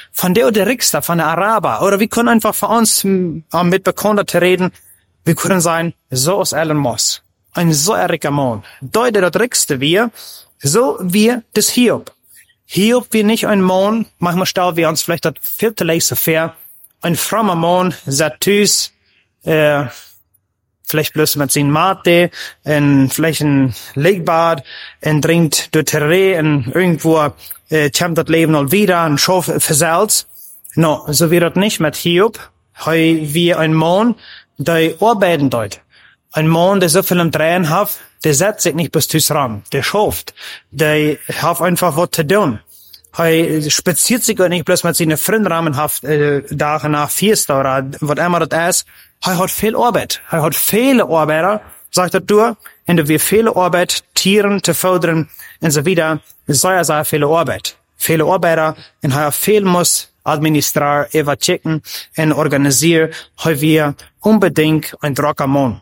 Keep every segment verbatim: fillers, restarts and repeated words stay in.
von der oder Richter, von der Araber, oder wir können einfach für uns m, mit Bekannten reden, wir können sein, so ist Elon Musk, ein so reicher Mann, deute das Rickste wir, so wie das Hiob. Hiob wie nicht ein Mann, manchmal stellen wir uns vielleicht das vierte Leise fair, ein frommer Mann, Satus, äh, vielleicht bloß mit seinem Mate, in vielleicht ein Legbad, und trinkt durch Terrain, und irgendwo, äh, kommt das Leben mal wieder, und Schaf versalzt. No, so wird das nicht mit Hiob. Hei wie ein Mann, der arbeiten dort. Ein Mann, der so viel im Drehen hat, der setzt sich nicht bis zu ran. Der schafft. Der hat einfach was zu tun. Er spaziert sich auch nicht bloß mit seinen Freunden ramenhaft, äh, Tage nach Fiesta oder was immer das ist. Er hat viel Arbeit. Er hat viele Arbeiter, sagt er du, und wir viele Arbeit, Tieren zu fördern und so weiter. Sehr, sehr viele Arbeit. Viele Arbeiter, und er viel muss administrieren, überchecken und organisieren. Er wir unbedingt ein drocker Mann.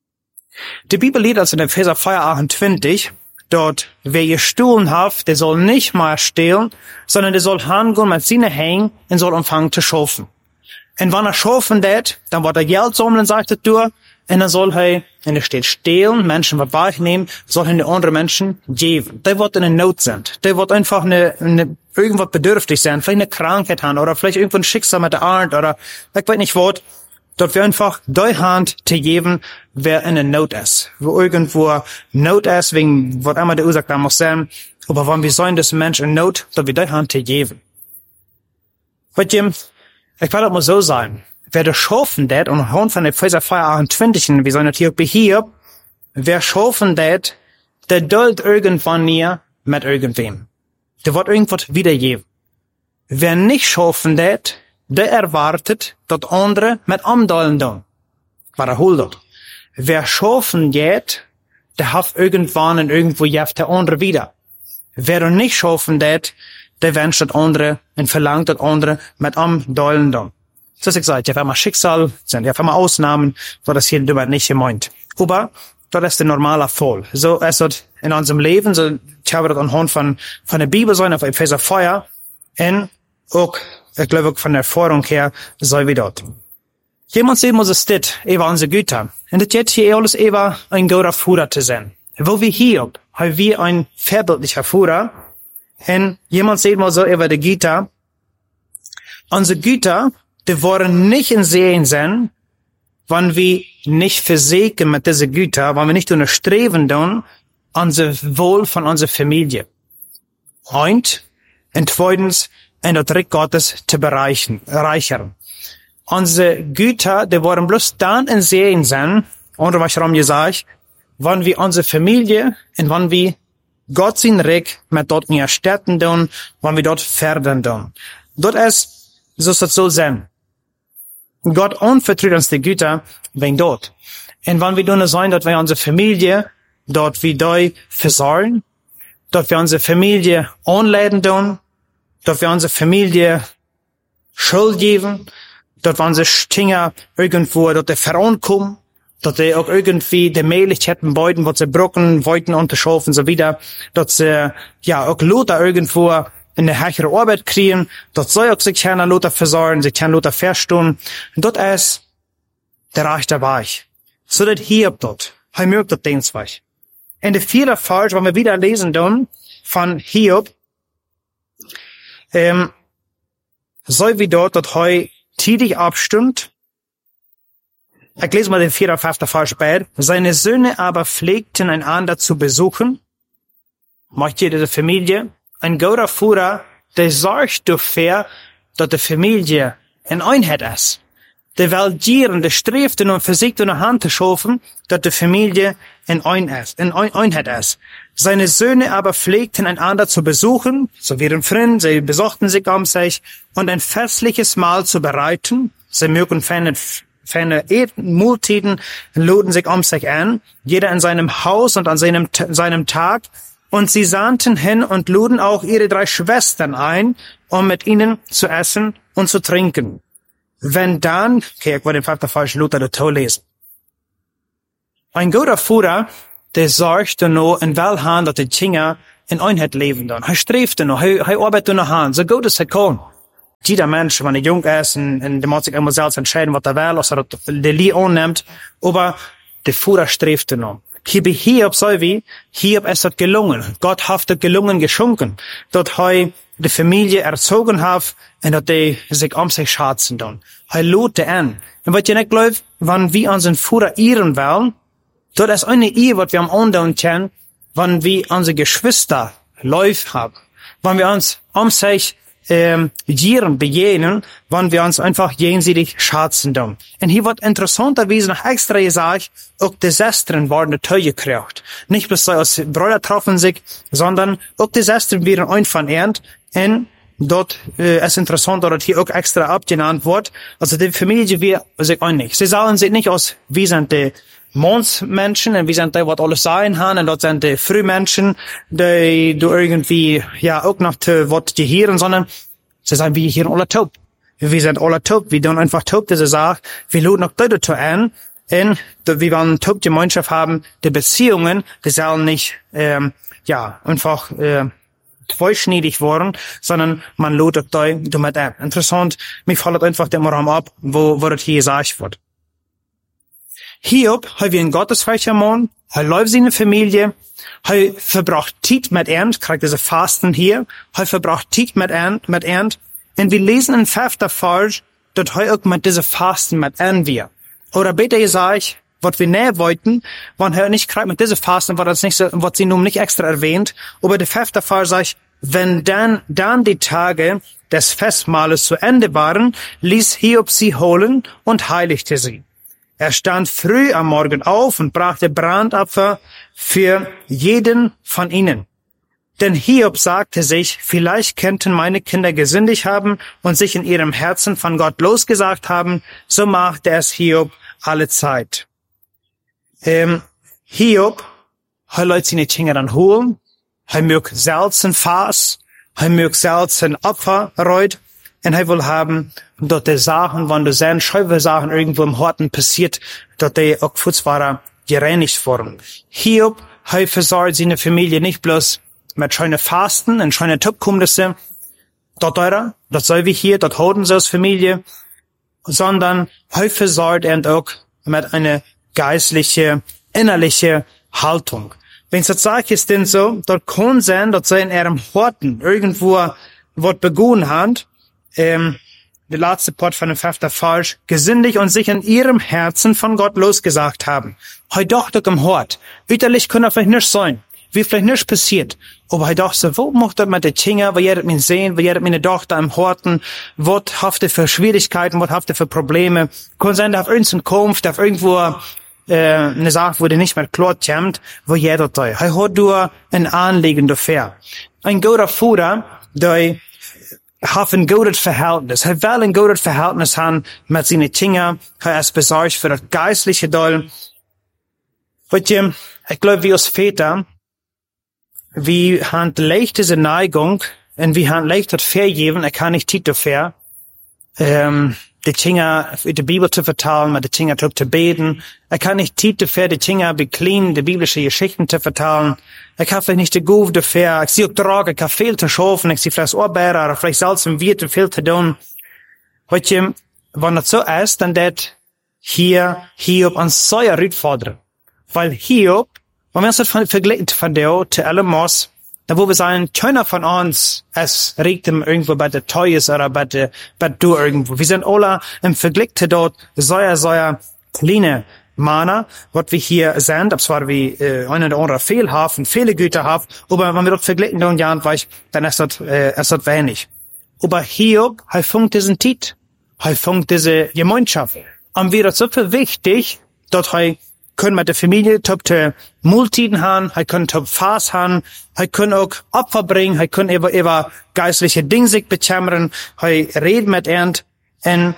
Die Bibel liest also in Epheser vier achtundzwanzig, dort, wer gestohlen hat, der soll nicht mal stehlen, sondern der soll hingehen mit seinen Händen und soll anfangen zu schaffen. Und wenn er schaffen wird, dann wird er Geld sammeln, sagt er durch, und dann soll er, und er steht stehlen, Menschen was wegnehmen, soll er den anderen Menschen geben. Der wird in einer Not sind. Der wird einfach eine, eine, irgendwas bedürftig sein, vielleicht eine Krankheit haben, oder vielleicht irgendwo ein Schicksal mit der Art, oder, ich weiß nicht was. Dort wir einfach die Hand zu geben, wer in der Not ist. Wo irgendwo Not ist, wegen, was immer der Ursache da muss sein. Aber wenn wir sollen, dass ein Mensch in Not, dort wir die Hand zu geben. Weißt du, ich will das mal so sagen. Wer das schaffen das, und anhand von der Epheser vier achtundzwanzig, wir sollen das hier hier, wer schaffen das, der duldet irgendwann nie mit irgendwem. Der wird irgendwas wiedergeben. Wer nicht schaffen das, der erwartet, dass andere mit Amdollen tun. Wiederholt das. Wer schaffen geht, der hat irgendwann und irgendwo jeft der andere wieder. Wer nicht schaffen geht, der wünscht das andere und verlangt das andere mit Amdollen tun. So ist ich gesagt, ich habe immer Schicksal, sind ja immer Ausnahmen, wo das hier drüber nicht gemeint. Aber das ist der normale Fall. So ist das in unserem Leben, so ich habe das anhand von, von der Bibel sein, auf Epheser vier, und auch ich glaube, von der Erfahrung her, so wie dort. Jemand sehen muss es dit, über unsere Güter. Und das geht hier alles über ein guter Führer zu sein. Wo wir hier, haben wir ein vorbildlicher Führer. Und jemand sehen muss so über die Güter. Unsere Güter, die wollen nicht in Sehen sein, wenn wir nicht versägen mit diesen Güter, wenn wir nicht nur streben tun, unser Wohl von unserer Familie. Und, und zweitens, und das Reich Gottes zu bereichern, reichern. Unsere Güter, die wollen bloß dann in Sehen sein, oder was ich rum gesagt, wenn wir unsere Familie und wenn wir Gott sein Reich mit dort mehr Städten tun, wenn wir dort fördern tun. Dort ist, so soll es so sein. Gott anvertraut uns die Güter wegen dort. Und wenn wir tun sein, dort wir unsere Familie, dort wir die versorgen, dort wir unsere Familie anleiten tun, dort wir unsere Familie Schuld geben, dort wir unsere Stinger irgendwo dort vorankommen, dort die auch irgendwie die Möglichkeiten beuten, wo sie Brücken wollten unterschaffen, so wieder, dort sie, ja, auch Lothar irgendwo in eine höhere Arbeit kriegen, dort soll auch sich keiner Lothar versorgen, sich keiner Lothar verstehen, und dort ist der Reich dabei. So dass hier dort, er mögt dort den Zweig. In der vierten Vers, wenn wir wieder lesen dann, von Hiob, ähm, so wie dort, dort heu tätig abstimmt. Ich lese mal den vierten, fünften Vers später. Seine Söhne aber pflegten einander zu besuchen. Macht jede Familie. Ein guter Führer, der sorgt dafür, dass die Familie in Einheit ist. Der will gieren, der strebt und versucht in der Hand zu schaffen, dass die Familie in Einheit ist. Seine Söhne aber pflegten einander zu besuchen, so wie ein Freund, sie besuchten sich um sich, und ein festliches Mahl zu bereiten. Sie mögen ferne, ferne Multiten, luden sich um sich an, jeder in seinem Haus und an seinem, seinem Tag. Und sie sandten hin und luden auch ihre drei Schwestern ein, um mit ihnen zu essen und zu trinken. Wenn dann, okay, ich wollte den Vater falsch Luther der Toll lesen. Ein guter Führer, der sorgt nur in Wellhahn, dass die Kinder in Einheit leben dann. Er strebt nur, er, er arbeitet nur Hand, so gut es er kann. jeder Mensch, wenn er jung ist, und, und der muss sich immer selbst entscheiden, was er will, als er die Lie annimmt, aber der Führer strebt noch. Hier bei Hiob so wie, Hiob ist das gelungen. Gott hat das gelungen geschenken, dass er die Familie erzogen hat, und dass die sich um sich schätzen tun. Er lud an. Und was ihr nicht glaubt, wenn wir unseren Führer ehren wollen, das ist eine Ehe, was wir am Ende kennen, wenn wir unsere Geschwister läuft haben, wenn wir uns um sich ähm, Jieren begegnen, wenn wir uns einfach jenseitig schätzen tun. Und hier wird interessanterweise noch extra gesagt, auch die Schwestern werden die Teuer gekriegt. Nicht bloß so als Brüder treffen sich, sondern auch die Schwestern werden ein von ernt. Und dort äh, ist interessant, dass hier auch extra abgenannt wird. Also die Familie wir sich einig. Sie sagen sich nicht aus, wir sind die Mondsmenschen, und wir sind die, was alles sein haben, und dort sind die Frühmenschen, die du irgendwie, ja, auch noch zu was gehören, sondern sie sagen, wir hier alle taub. Wir sind alle taub, wir tun einfach taub, diese Sache. Wir luden noch dazu an, und wir wollen taub Gemeinschaft haben, die Beziehungen, die sollen nicht, ähm, ja, einfach, äh, zweischneidig worden, sondern man lud da damit an. Interessant, mich fällt einfach der Moram ab, wo, wo das hier gesagt wird. Hiob, er wie ein gottesfreier Mann, er läuft seine Familie, er verbracht Zeit mit Ernt, kriegt diese Fasten hier, er verbracht Zeit mit Ernt, mit Ernt, und wir lesen in fünfter Vers, dass er auch mit diese Fasten mit Ernt wir. Oder besser gesagt, was wir näher wollten, wenn er nicht kriegt mit diese Fasten, war das nicht so, was sie nun nicht extra erwähnt, aber der fünfte Vers sagt, wenn dann, dann die Tage des Festmahles zu Ende waren, ließ Hiob sie holen und heiligte sie. Er stand früh am Morgen auf und brachte Brandopfer für jeden von ihnen. Denn Hiob sagte sich, vielleicht könnten meine Kinder gesündigt haben und sich in ihrem Herzen von Gott losgesagt haben, so machte es Hiob alle Zeit. Ähm, Hiob, er lässt seine Kinder dann holen, er mögt selten Fass, er mögt selten Opfer reut, und er will haben, dort die Sachen, wenn du sehen, scheibe Sachen irgendwo im Horten passiert, dort die auch futzwahrer gereinigt wurden. Hiob, er versorgt seine Familie nicht bloß mit schönen Fasten und schönen Topkumnisse, dort eurer, dort soll wie hier, dort hoden sie als Familie, sondern er versorgt er auch mit einer geistliche, innerliche Haltung. Wenn es sagt, ist denn so, dort kann sein, dass sie in ihrem Horten irgendwo was begonnen hat, ähm, der letzte Part von dem fünften Vers, gesündigt und sich in ihrem Herzen von Gott losgesagt haben. Heu doch doch im Hort. Üterlich kann er vielleicht nicht sein. Wie vielleicht nicht passiert. Aber heu doch so, wo macht das mit den Kindern, wo jedet mich sehen, wo jedet meine Tochter im Horten, was haft er für Schwierigkeiten, was haft er für Probleme. Kann sein, dass auf irgendeine Kunft, auf irgendwo, äh, eine Sache, wo der nicht mehr klar kommt, wo jeder da. Heu hat du ein Anliegen dafür. Ein guter Vater, der hat ein gutes Verhältnis. Er will ein gutes Verhältnis haben mit seinen Kindern. Er ist besorgt für das geistliche Teil. Weißt du, ich glaube, wir als Väter, wir haben leicht diese Neigung, und wir haben leicht das Vergeben, er kann nicht Zeit dafür, ähm, die Kinder die Bibel zu vertalen, mit den Kindern zu beten. Er kann nicht Zeit dafür, die Kinder bekleinen, die biblische Geschichten zu vertalen. Er kann vielleicht nicht die Guf dafür. Ich sehe auch Drogen, ich kann viel zu schaffen, ich sehe vielleicht Ohrbeere, oder vielleicht selbst im Wirt viel zu tun. Weißt du, wenn das so ist, dann wird hier Hiob an so eine Herausforderung. Weil Hiob, wenn wir uns das vergleichen von der zu Elemos, da wo wir sagen, keiner von uns, es regt ihm irgendwo bei der Toys oder bei der, bei du irgendwo. Wir sind alle im Vergleich zu dort so eine, so eine kleine Mana, was wir hier sind, ob zwar wie äh, ein oder andere Fehlhafen, viele Güter haben, aber wenn wir dort vergleichen, dann, ja, dann ist das, äh, ist das wenig. Aber Hiob, er funkt diesen Tit, er funkt diese Gemeinschaft. Und wir das so viel wichtig, dort er können mit der Familie top te Multiden haben, er können top Fass haben, er können auch Opfer bringen, er können über, über geistliche Dinge sich bekämmern, er redet mit ihnen, und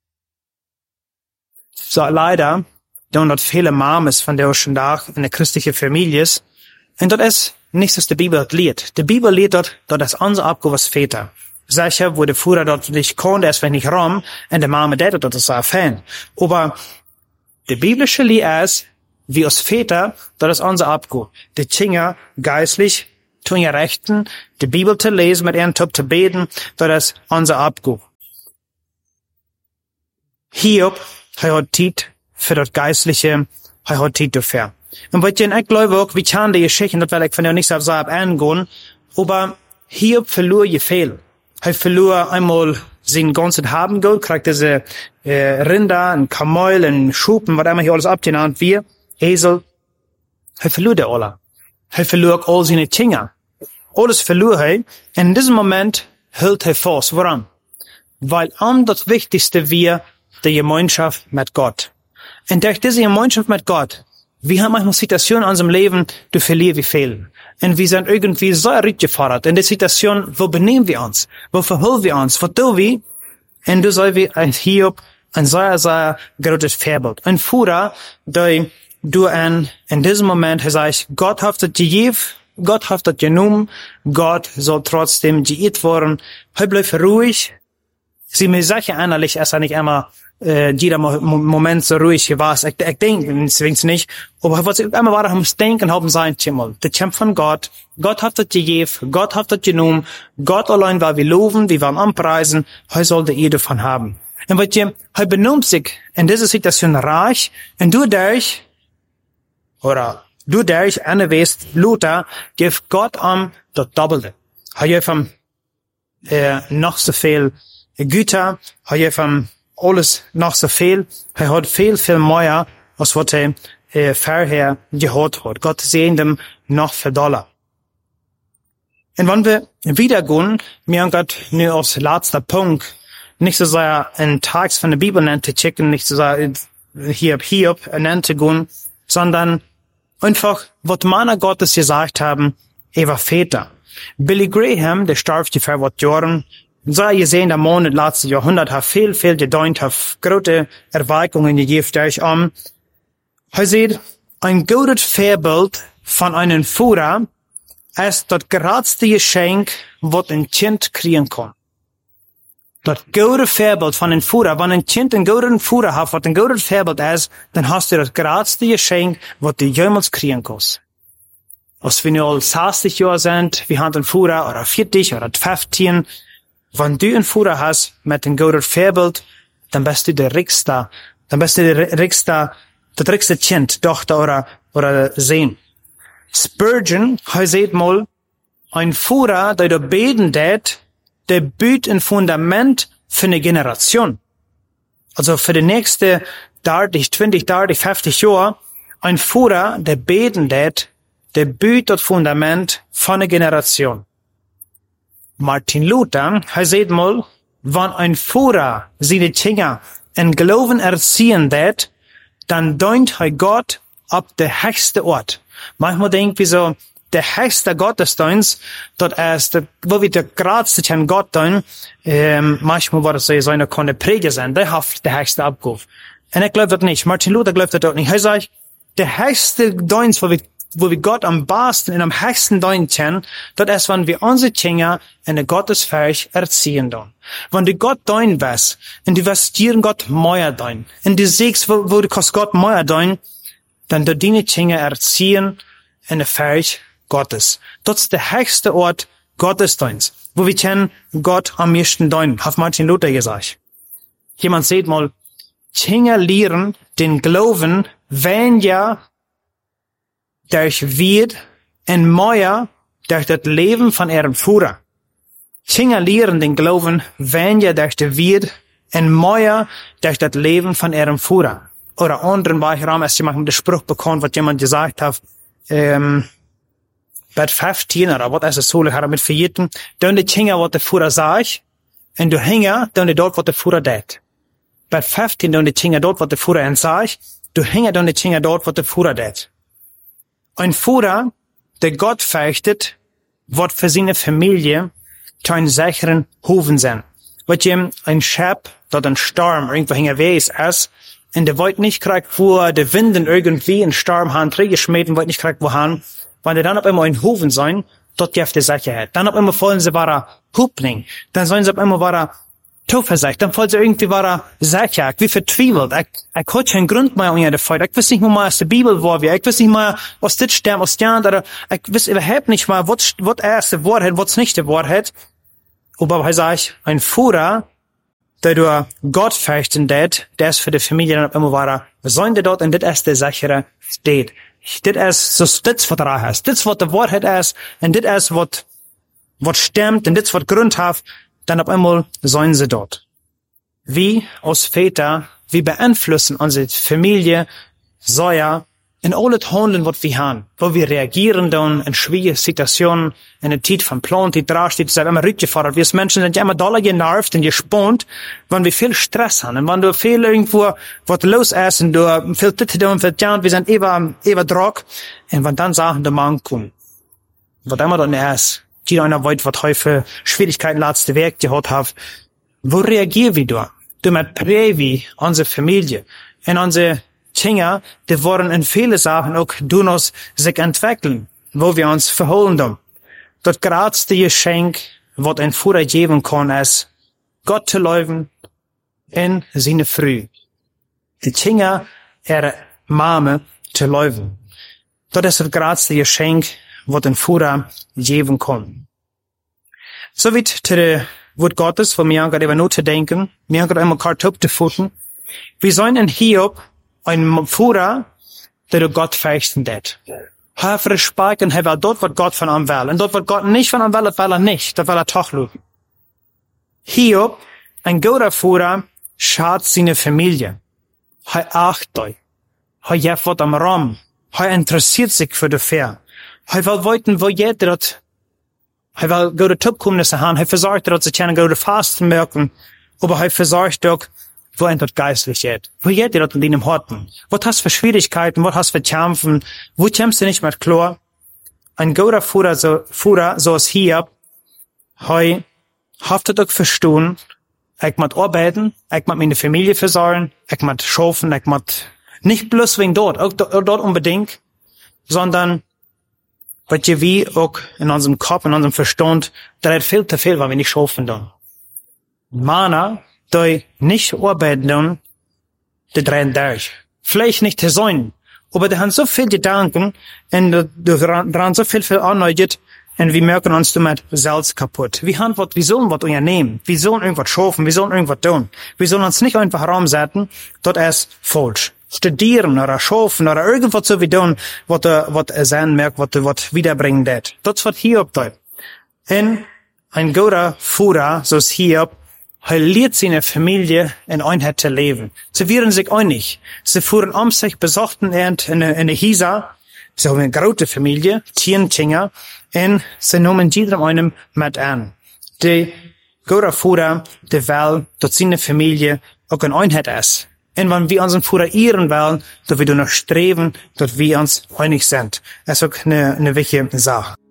so leider, dann dort viele Mames von der schon da in der christlichen Familie ist, und dort ist nichts, was die Bibel lehrt. Die Bibel lehrt dort, dort ist unser Abgabe als Väter. Sicher, wo der Führer dort nicht kann, der ist vielleicht nicht rum, und der Mama, der dort ist ein Fan. Aber die biblische Lehre ist, wie als Väter, das ist unser Abgabe. Die Kinder geistlich tun ihr Rechten, die Bibel zu lesen, mit ihren Top zu beten, das ist unser Abgabe. Hiob, er hat Zeit für das Geistliche, er hat Zeit dafür. Und was ich glaube auch, wie kann die Geschichte, das will ich von dir nicht so angehen, aber Hiob verlor je viel. Er verlor einmal sein ganzes Haben Gold, kriegt diese äh, Rinder, ein Kamel, ein Schuppen, was immer hier alles abgenannt wird, Esel. Er verlor der alle. Er verlor all seine Dinge. Alles verlor er. In diesem Moment hält er fast. Woran? Weil am das Wichtigste wir die Gemeinschaft mit Gott. Und durch diese Gemeinschaft mit Gott, wir haben manchmal Situationen in unserem Leben, du verlierst wie viel. Und wir sind irgendwie so gefordert. In der Situation, wo benehmen wir uns? Wo verhüllen wir uns? Was tun wir? Und du sollst wie ein Hiob, ein sehr, sehr großes Vorbild. Ein Führer, der du in, in diesem Moment, er sagt, Gott hat das gegeben, Gott hat das genommen, Gott soll trotzdem geirrt werden. Er bleibt ruhig. Sie mir sagen innerlich, er ist nicht immer äh, jeder Mo Moment so ruhig war. Ich, ich denke es nicht. Aber was ich immer war, ich muss denken, haben sein, Timmel. Der Kämpf von Gott. Gott hat das gegeben. Gott hat das genommen. Gott allein war wir loben, wir waren anpreisen. Er sollte ihr davon haben. Und weil ihr, er benimmt sich in dieser Situation reich. Und du durch, oder du durch, eine weißt, Luther, gibt Gott am das Doppelte. Er gibt ihm äh, noch so viel Güter, er gibt ihm alles noch so viel. Er hat viel, viel mehr, als was er äh, vorher gehört hat. Gott sehen dem noch für Dollar. Und wenn wir wieder gehen, wir haben Gott nur als letzter Punkt, nicht so sehr einen Text von der Bibel nennt zu checken, nicht so sehr Hiob, Hiob nennt zu gehen, sondern einfach, was Männer Gottes gesagt haben, über Väter. Billy Graham, der starb vor was Jahren, so ihr sehen, der Mann im letzten Jahrhundert hat viel, viel gedeutet, hat große Erweckungen gegeben durch um. Er sieht, ein gutes Vorbild von einem Führer ist das geradste Geschenk, was ein Kind kriegen kann. Das gute Vorbild von einem Führer, wenn ein Kind einen guten Führer hat, was ein gutes Vorbild ist, dann hast du das geradste Geschenk, was du jemals kriegen kannst. Als wir nur sechzig Jahre sind, wir haben einen Führer, oder vierzig, oder fünfzehn, wenn du einen Führer hast mit einem guten Vorbild, dann bist du der Rickste, dann bist du der Rickste, das Rickste Kind, Tochter oder, oder Sohn. Spurgeon, er sagt mal, ein Führer, der da beten tät, der bietet ein Fundament für eine Generation. Also für die nächste dreißig, zwanzig, dreißig, fünfzig Jahre, ein Führer, der beten tät, der bietet das Fundament für eine Generation. Martin Luther, er sagt mal, wenn ein Führer seine Kinder in Glauben erziehen tät, dann deunt er Gott ab der höchste Ort. Manchmal denken wir so, der höchste Gottesdienst, dort ist, wo wir der gradste an Gott tun, ähm, manchmal war das so, so eine Kunde Prediger sein, der hat der höchste Abruf. Und ich glaube das nicht. Martin Luther glaubt das auch nicht. Er sagt, der höchste Dienst, wo wir wo wir Gott am besten und am höchsten deuten, das ist, wenn wir unsere Kinder in der Gottesfurcht erziehen tun. Wenn du Gott deuten wirst, und du wirst dir Gott mehr deuten, und du siehst, wo, wo du kannst Gott mehr deuten, dann du deine Kinder erziehen in der Furcht Gottes. Das ist der höchste Ort Gottesdienst, wo wir kennen Gott am meisten deuten, hat Martin Luther gesagt. Jemand sagt mal, Kinder lehren den Glauben, wenn ja durch wird und mehr durch das Leben von ihrem Führer. Kinder lehren den Glauben, wenn ja durch das wird und mehr durch das Leben von ihrem Führer. Oder anderen Beispielen ist jemand mit dem Spruch bekommen, was jemand gesagt hat, ähm, bei fünfzehn oder was ist es so, ich habe mit verjeten, dann die Kinder, was der Führer sagt, und du hänger, dann die dort, was der Führer tät. Bei fünfzehn, dann die Kinder dort, was der Führer sagt, du hänger, dann die Kinder dort, was der Führer tät. Ein Führer, der Gott fürchtet, wird für seine Familie zu einem sicheren Hofen sein. Weil ihm ein Schab, dort ein Sturm irgendwo hinterwegs ist, und der wollt nicht kriegt, wo der Wind irgendwie in Sturm haben, reingeschmissen, wollt nicht kriegt, wohin, wenn der dann auf einmal ein Hofen sein, dort gibt die Sicherheit. Dann auf einmal wollen sie wahrer Hupling, dann sollen sie auf einmal wahrer Zuversicht, dann wollen sie irgendwie wahrer sicher, wie vertriebelt. Ich, ich habe keinen Grund mehr unter der Feuer. Ich weiß nicht mehr, was die Bibel war, ich weiß nicht mehr, was das stimmt, was stimmt, oder ich weiß überhaupt nicht mehr, was, was er ist die Wahrheit, was nicht die Wahrheit. Aber er sagt, ein Führer, da du Gott fürchten det, das für die Familie dann immer war, sollen die dort und das ist der sichere steht. Das ist so, das was da ist, das was der Wahrheit ist, und das ist was, was stimmt, und das was Grund hat, dann auf einmal sollen sie dort. Wie als Väter, wir beeinflussen unsere Familie, so ja, in alles Handeln, was wir haben, wo wir reagieren dann in schwierige Situationen, in der Zeit von Plan, die dran steht, sind immer rückgefordert. Wir als Menschen sind ja immer doller genervt und gespannt, wenn wir viel Stress haben, und wenn du viel irgendwo, was los ist, und du viel zu tun, viel tun, wir sind immer, immer Druck, und wenn dann Sachen der Mann kommen, was immer dann ist, die einer weiß, was heute Schwierigkeiten letzte Weg gehabt hat, wo reagieren wir da? Du mit Prävi, unsere Familie, und unsere Kinder, die wollen in viele Sachen auch durch uns sich entwickeln, wo wir uns verholen haben. Das größte Geschenk, was ein Vater geben kann, ist, Gott zu leben in seine Früh. Die Kinder, ihre Mama zu leben. Das ist das größte Geschenk, was ein Vater geben kann. So wie zu der Wort Gottes, wo mir gerade über nur zu denken, mir gerade einmal Kartop zu futten. Wir sollen in Hiob ein Vater, der du Gott fürchten det. Hör für Respekt und hör dort, was Gott von ihm will. Und dort, was Gott nicht von ihm will, das will er nicht. Das will er doch lügen. Hiob, ein guter Vater, schaut seine Familie. Er achtet euch. Er jeft was am Raum. Er interessiert sich für die Fair. Er will weiten, wo jeder dort, er will gute Tubkommnisse haben. Er versorgt dort, sie können gute Fasten merken. Aber er versorgt auch, wo ein dort geistlich geht. Wo geht ihr dort in deinem Horten? Was hast du für Schwierigkeiten? Was hast du für Kämpfen? Wo kämpfst du nicht mit klar? Ein guter Führer, so, Führer, so ist hier, hei, haftet auch verstehen, ich muss arbeiten, ich muss meine Familie versorgen, ich muss schaffen, ich muss nicht bloß wegen dort, auch dort unbedingt, sondern, weil je wie auch in unserem Kopf, in unserem Verstand, da hat viel zu viel, weil wir nicht schaffen dann. Mana, die nicht arbeiten, die drehen durch. Vielleicht nicht zu sein, aber die haben so viel Gedanken und daran so viel viel anneuert und wir merken uns damit selbst kaputt. Wir haben was, wir sollen was unternehmen, wir sollen irgendwas schaffen, wir sollen irgendwas tun. Wir sollen uns nicht einfach herumsetzen, das ist falsch. Studieren oder schaffen oder irgendwas so wie tun, was was sein merkt, was was wiederbringen wird. Das wird hier abteilt. Und ein guter Führer, so ist hier, er lehrt seine Familie in Einheit zu leben. Sie wären sich einig. Sie fuhren um sich, besuchten in eine, eine Hisa. Sie haben eine große Familie, zehn Kinder, und sie nehmen jedem einem mit an. Die gute Führer, der will, dass seine Familie auch in Einheit ist. Und wenn wir unseren Führer ehren wollen, dass wir danach streben, dass wir uns einig sind. Das ist auch eine, eine wichtige Sache.